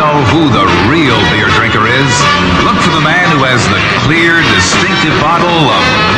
know who the real beer drinker is? Look for the man who has the clear, distinctive bottle of